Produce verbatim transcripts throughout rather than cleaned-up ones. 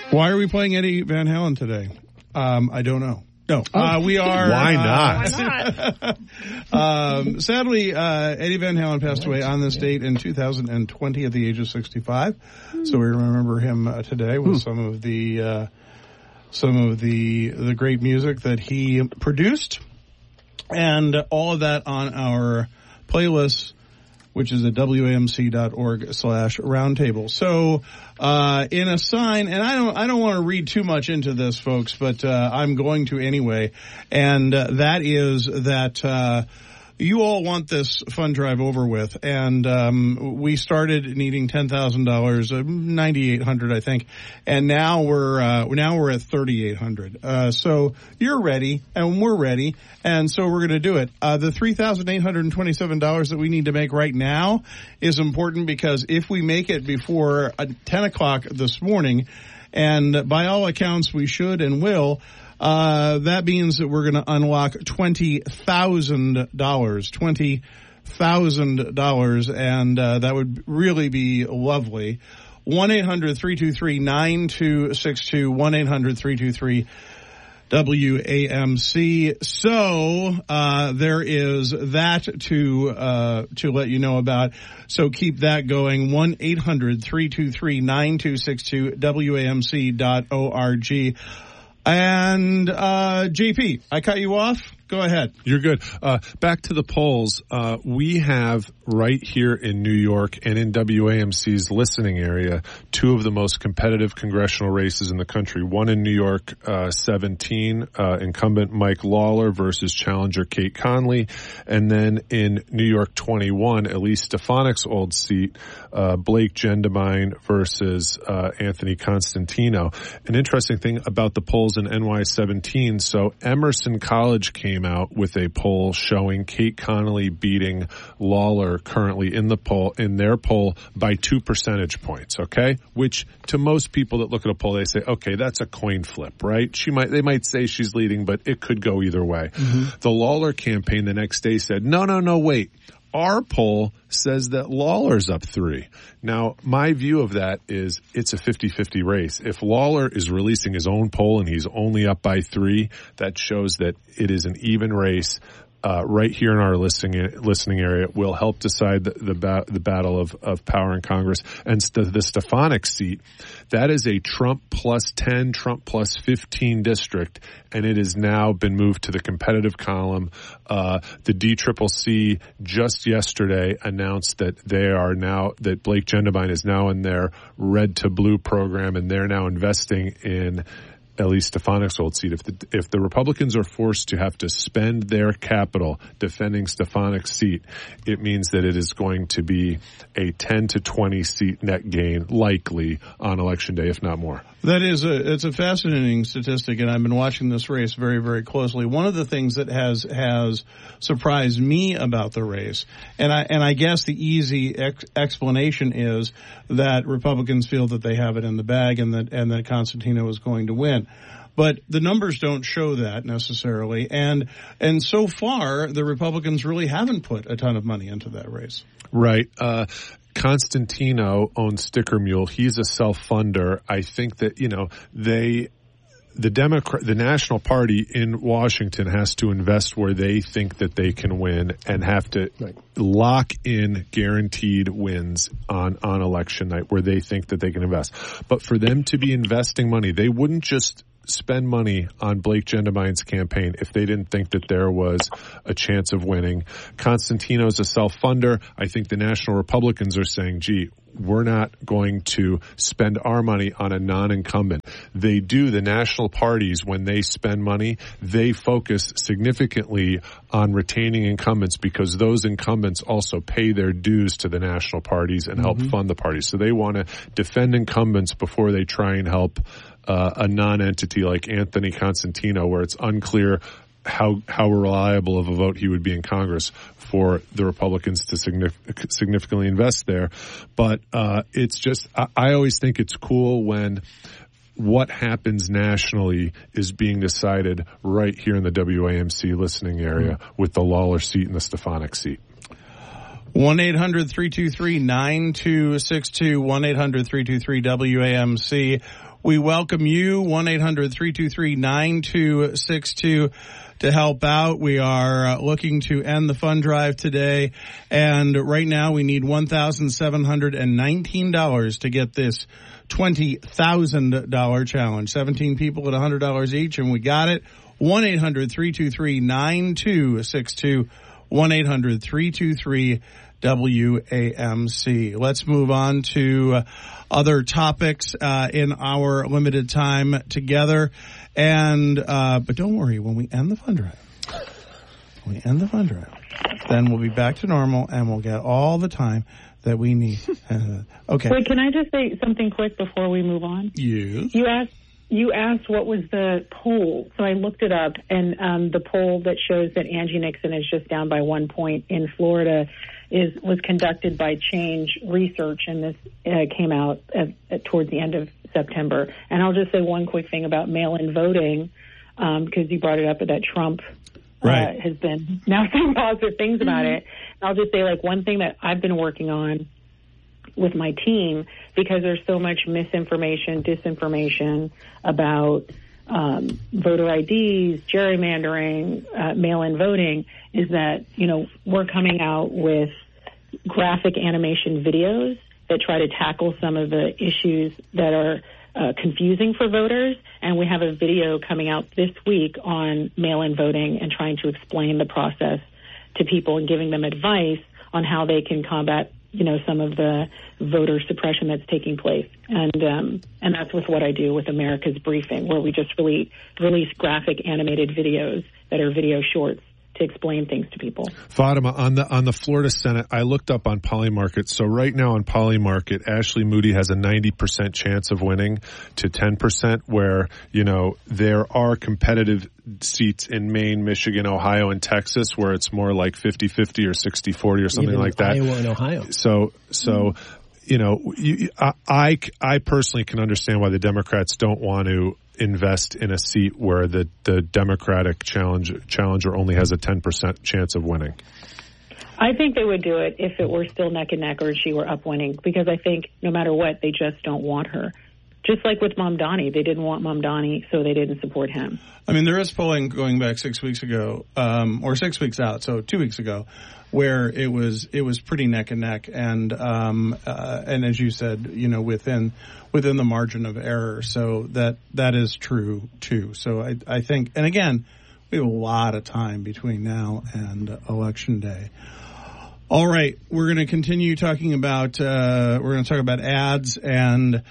Why are we playing Eddie Van Halen today? Um, I don't know. No, uh, we are. Why not? Uh, Why not? um, sadly, uh, Eddie Van Halen passed away on this date in two thousand twenty at the age of sixty-five. So we remember him uh, today with some of the uh, some of the the great music that he produced, and all of that on our playlist, which is at W A M C dot org slash roundtable. So, uh, in a sign, and I don't, I don't want to read too much into this, folks, but, uh, I'm going to anyway. And, uh, that is that, uh, you all want this fund drive over with, and um, we started needing ten thousand dollars, uh, ninety-eight hundred dollars, I think, and now we're uh, now we're at thirty-eight hundred dollars. Uh, so you're ready, and we're ready, and so we're going to do it. Uh, the three thousand eight hundred twenty-seven dollars that we need to make right now is important because if we make it before uh, ten o'clock this morning, and by all accounts we should and will, Uh, that means that we're going to unlock twenty thousand dollars, twenty thousand dollars, and uh, that would really be lovely. one eight hundred three two three nine two six two, one eight hundred three two three W A M C. So, uh, there is that to, uh, to let you know about. So keep that going. one eight hundred three two three nine two six two, W A M C dot org. And, uh, J P, I cut you off. Go ahead. You're good. Uh, back to the polls. Uh, we have right here in New York and in W A M C's listening area, two of the most competitive congressional races in the country. One in New York, uh, seventeen, uh, incumbent Mike Lawler versus challenger Kate Conley. And then in New York twenty-one, Elise Stefanik's old seat, uh, Blake Gendemine versus, uh, Anthony Constantino. An interesting thing about the polls in N Y seventeen. So Emerson College came out with a poll showing Kate Connolly beating Lawler currently in the poll, in their poll by two percentage points, okay? Which to most people that look at a poll, they say, okay, that's a coin flip, right? She might, they might say she's leading, but it could go either way. Mm-hmm. The Lawler campaign the next day said, no, no, no, wait. Our poll says that Lawler's up three. Now, my view of that is it's a fifty-fifty race. If Lawler is releasing his own poll and he's only up by three, that shows that it is an even race. Uh, right here in our listening listening area will help decide the the, ba- the battle of, of power in Congress. And st- the Stefanik seat, that is a Trump plus ten, Trump plus fifteen district, and it has now been moved to the competitive column. Uh, the D C C C just yesterday announced that they are now, that Blake Gendemine is now in their red to blue program, and they're now investing in Elise Stefanik's old seat. If the, if the Republicans are forced to have to spend their capital defending Stefanik's seat, it means that it is going to be a ten to twenty seat net gain, likely on election day, if not more. That is a, it's a fascinating statistic, and I've been watching this race very, very closely. One of the things that has, has surprised me about the race, and I, and I guess the easy ex- explanation is that Republicans feel that they have it in the bag and that, and that Constantino is going to win. But the numbers don't show that necessarily, and, and so far, the Republicans really haven't put a ton of money into that race. Right. Uh, Constantino owns Sticker Mule. He's a self-funder. I think that, you know, they, the Democrat, the National Party in Washington has to invest where they think that they can win and have to right. lock in guaranteed wins on, on election night where they think that they can invest. But for them to be investing money, they wouldn't just spend money on Blake Gendemine's campaign if they didn't think that there was a chance of winning. Constantino's a self-funder. I think the National Republicans are saying, gee, we're not going to spend our money on a non-incumbent. They do, the national parties, when they spend money, they focus significantly on retaining incumbents because those incumbents also pay their dues to the national parties and help mm-hmm. fund the parties. So they want to defend incumbents before they try and help uh, a non-entity like Anthony Constantino, where it's unclear how how reliable of a vote he would be in Congress for the Republicans to significant, significantly invest there. But uh, it's just, I, I always think it's cool when what happens nationally is being decided right here in the W A M C listening area with the Lawler seat and the Stefanik seat. one eight hundred three two three nine two six two, one eight hundred three two three W A M C. We welcome you, one eight hundred three two three nine two six two, to help out. We are uh, looking to end the fund drive today, and right now we need one thousand seven hundred nineteen dollars to get this twenty thousand dollars challenge. seventeen people at one hundred dollars each, and we got it. one eight hundred three two three nine two six two, one eight hundred three two three W A M C. Let's move on to uh, other topics uh, in our limited time together. And uh, but don't worry, when we end the fund drive, when we end the fund drive, then we'll be back to normal, and we'll get all the time that we need. Uh, okay. Wait, can I just say something quick before we move on? Yes. You asked. You asked what was the poll, so I looked it up, and um, the poll that shows that Angie Nixon is just down by one point in Florida is was conducted by Change Research, and this uh, came out at, at, towards the end of September. And I'll just say one quick thing about mail-in voting, um, because you brought it up that Trump uh, right. has been now saying positive things about mm-hmm. it. I'll just say, like, one thing that I've been working on with my team, because there's so much misinformation, disinformation about um, voter I Ds, gerrymandering, uh, mail-in voting, is that, you know, we're coming out with graphic animation videos that try to tackle some of the issues that are uh, confusing for voters. And we have a video coming out this week on mail-in voting and trying to explain the process to people and giving them advice on how they can combat, you know, some of the voter suppression that's taking place. And um, and that's with what I do with America's Briefing, where we just really release graphic animated videos that are video shorts to explain things to people. Fatima, on the on the Florida Senate, I looked up on Polymarket. So right now on Polymarket, Ashley Moody has a ninety percent chance of winning to ten percent, where, you know, there are competitive seats in Maine, Michigan, Ohio, and Texas where it's more like fifty-fifty or sixty forty or something Even like that. Iowa and Ohio. So, so, mm-hmm. you know, you, I, I, I personally can understand why the Democrats don't want to invest in a seat where the, the Democratic challenge, challenger only has a ten percent chance of winning. I think they would do it if it were still neck and neck or she were up winning, because I think no matter what, they just don't want her. Just like with Mamdani, they didn't want Mamdani, so they didn't support him. I mean, there is polling going back six weeks ago, um, or six weeks out, so two weeks ago, where it was it was pretty neck and neck, and um, uh, and as you said, you know, within within the margin of error. So that that is true too. So I I think, and again, we have a lot of time between now and Election Day. All right, we're going to continue talking about uh, we're going to talk about ads, and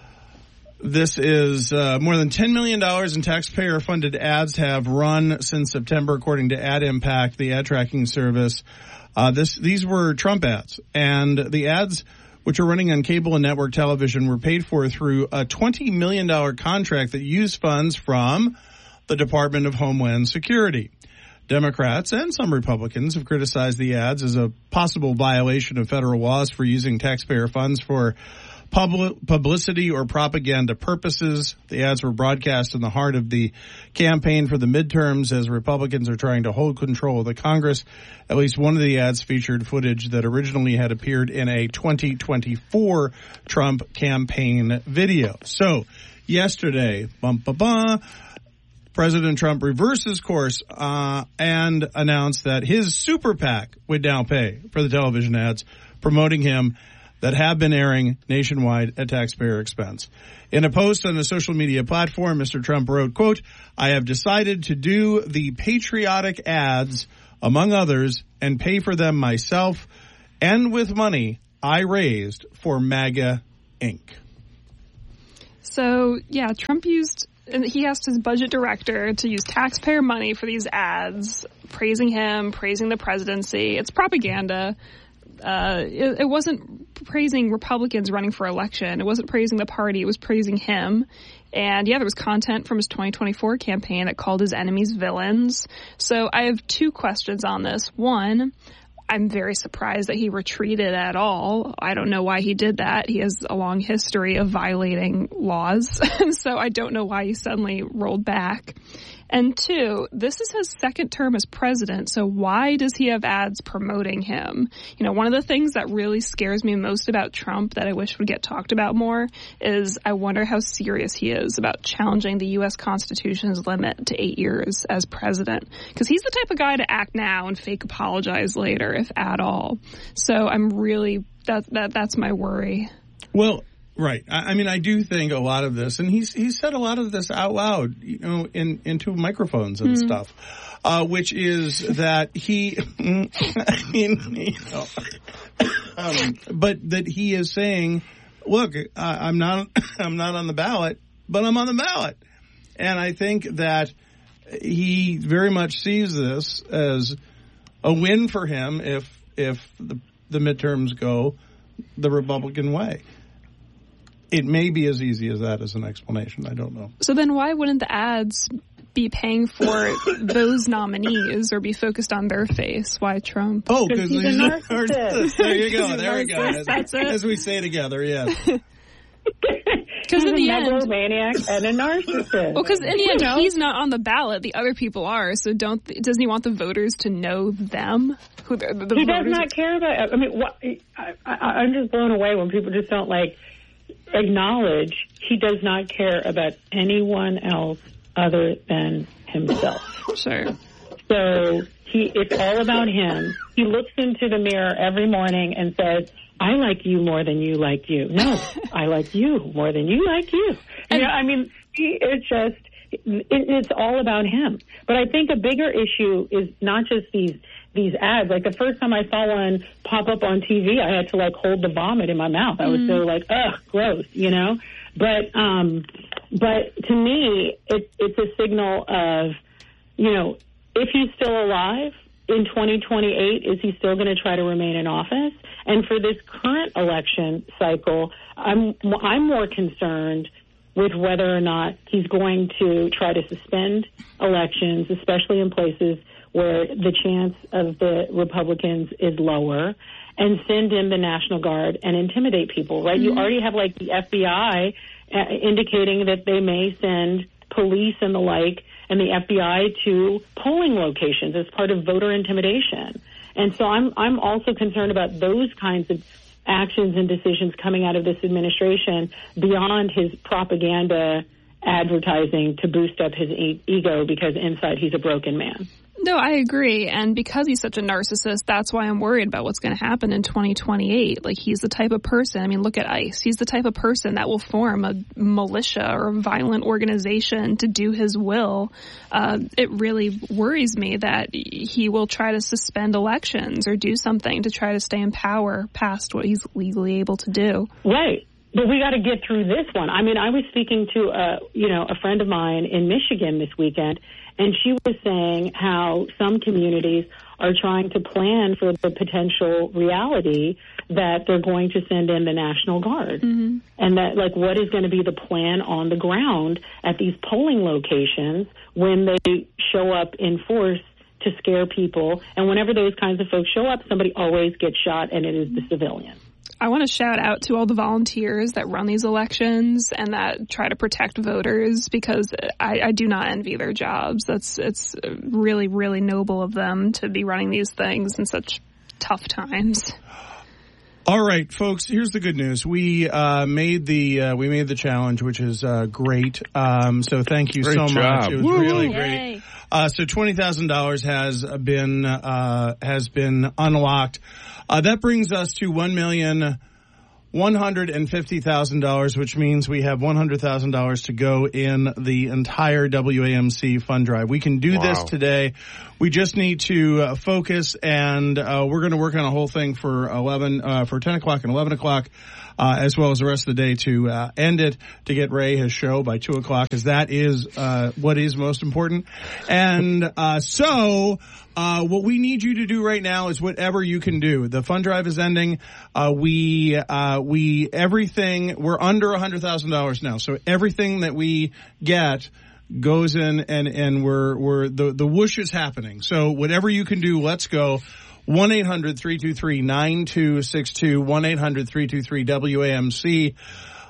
this is uh, more than ten million dollars in taxpayer-funded ads have run since September, according to Ad Impact, the ad tracking service. Uh, this these were Trump ads, and the ads, which are running on cable and network television, were paid for through a twenty million dollars contract that used funds from the Department of Homeland Security. Democrats and some Republicans have criticized the ads as a possible violation of federal laws for using taxpayer funds for Public, publicity or propaganda purposes. The ads were broadcast in the heart of the campaign for the midterms as Republicans are trying to hold control of the Congress. At least one of the ads featured footage that originally had appeared in a twenty twenty-four Trump campaign video. So yesterday, bum, ba, ba, President Trump reverses course uh, and announced that his super PAC would now pay for the television ads promoting him that have been airing nationwide at taxpayer expense. In a post on a social media platform, Mister Trump wrote, quote, "I have decided to do the patriotic ads, among others, and pay for them myself and with money I raised for MAGA Incorporated" So, yeah, Trump used, he asked his budget director to use taxpayer money for these ads, praising him, praising the presidency. It's propaganda. Uh, it, it wasn't praising Republicans running for election. It wasn't praising the party. It was praising him. And yeah, there was content from his twenty twenty-four campaign that called his enemies villains. So I have two questions on this. One, I'm very surprised that he retreated at all. I don't know why he did that. He has a long history of violating laws. And so I don't know why he suddenly rolled back. And two, this is his second term as president, so why does he have ads promoting him? You know, one of the things that really scares me most about Trump that I wish would get talked about more is I wonder how serious he is about challenging the U S Constitution's limit to eight years as president. Because he's the type of guy to act now and fake apologize later, if at all. So I'm really, that, that that's my worry. Well, right. I, I mean, I do think a lot of this, and he's he's said a lot of this out loud, you know, in into microphones and mm-hmm. stuff, uh, which is that he, I mean, you know, um, but that he is saying, look, I, I'm not I'm not on the ballot, but I'm on the ballot, and I think that he very much sees this as a win for him if if the the midterms go the Republican way. It may be as easy as that as an explanation. I don't know. So then why wouldn't the ads be paying for those nominees or be focused on their face? Why Trump? Oh, because he's, he's a narcissist. narcissist. There you go. There we go. As, That's it. As we say together, yes. Because in the end, a megalomaniac and a narcissist. Well, because in the end, you know? he's not on the ballot; the other people are. So, don't doesn't he want the voters to know them? Who the, the he voters does not care about. I mean, what, I, I, I'm just blown away when people just don't like acknowledge he does not care about anyone else other than himself. Sure. So he, it's all about him. He looks into the mirror every morning and says, I like you more than you like you. No, I like you more than you like you. You know, I mean, he, it's just, it, it's all about him. But I think a bigger issue is not just these these ads. Like the first time I saw one pop up on T V, I had to like hold the vomit in my mouth. I was mm. so like, ugh, gross, you know? But, um, but to me, it, it's a signal of, you know, if he's still alive in twenty twenty-eight, is he still going to try to remain in office? And for this current election cycle, I'm, I'm more concerned with whether or not he's going to try to suspend elections, especially in places where the chance of the Republicans is lower, and send in the National Guard and intimidate people, right? Mm-hmm. You already have, like, the F B I uh, indicating that they may send police and the like and the F B I to polling locations as part of voter intimidation. And so I'm I'm also concerned about those kinds of actions and decisions coming out of this administration beyond his propaganda advertising to boost up his e- ego because inside he's a broken man. No, I agree. And because he's such a narcissist, that's why I'm worried about what's going to happen in twenty twenty-eight. Like, he's the type of person, I mean, look at ICE. He's the type of person that will form a militia or a violent organization to do his will. Uh, it really worries me that he will try to suspend elections or do something to try to stay in power past what he's legally able to do. Right. But we got to get through this one. I mean, I was speaking to a, you know, a friend of mine in Michigan this weekend, and she was saying how some communities are trying to plan for the potential reality that they're going to send in the National Guard. Mm-hmm. And that, like, what is going to be the plan on the ground at these polling locations when they show up in force to scare people. And whenever those kinds of folks show up, somebody always gets shot, and it is the civilian. I want to shout out to all the volunteers that run these elections and that try to protect voters, because I, I do not envy their jobs. That's it's really, really noble of them to be running these things in such tough times. All right, folks. Here's the good news. We uh, made the uh, we made the challenge, which is uh, great. Um, so thank you great so job. much. It was Woo! really Yay. great. Uh, so twenty thousand dollars has been uh, has been unlocked. Uh, that brings us to one million one hundred and fifty thousand dollars, which means we have one hundred thousand dollars to go in the entire W A M C fund drive. We can do wow. this today. We just need to uh, focus, and uh, we're going to work on a whole thing for eleven, uh, for ten o'clock and eleven o'clock. Uh, as well as the rest of the day to uh, end it, to get Ray his show by two o'clock, because that is uh, what is most important. And uh, so uh, what we need you to do right now is whatever you can do. The fund drive is ending. Uh, we, uh, we, everything, we're under one hundred thousand dollars now. So everything that we get goes in, and, and we're, we're, the, the whoosh is happening. So whatever you can do, let's go. one eight hundred three two three nine two six two, one eight hundred three two three W A M C.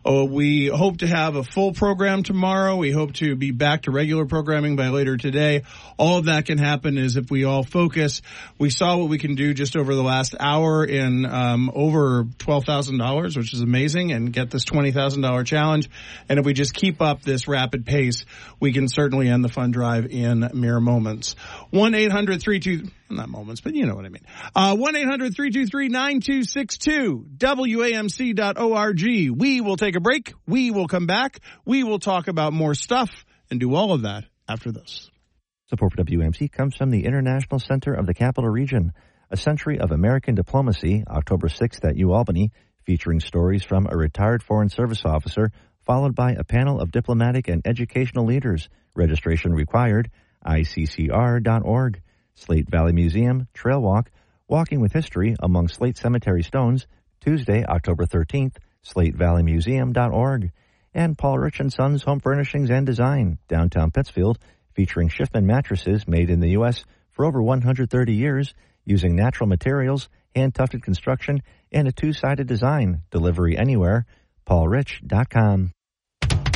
Oh, we hope to have a full program tomorrow. We hope to be back to regular programming by later today. All of that can happen is if we all focus. We saw what we can do just over the last hour in um, over twelve thousand dollars, which is amazing, and get this twenty thousand dollars challenge. And if we just keep up this rapid pace, we can certainly end the fund drive in mere moments. one eight hundred three two not moments, but you know what I mean. Uh, one eight hundred three two three nine two six two, W A M C dot org. We will take a break. We will come back. We will talk about more stuff and do all of that after this. Support for W A M C comes from the International Center of the Capital Region, a century of American diplomacy, October sixth at UAlbany, featuring stories from a retired Foreign Service officer, followed by a panel of diplomatic and educational leaders. Registration required, I C C R dot org. Slate Valley Museum, Trail Walk, Walking with History Among Slate Cemetery Stones, Tuesday, October thirteenth, slate valley museum dot org. And Paul Rich and Sons Home Furnishings and Design, downtown Pittsfield, featuring Schiffman mattresses made in the U S for over one hundred thirty years, using natural materials, hand-tufted construction, and a two-sided design. Delivery anywhere, paul rich dot com.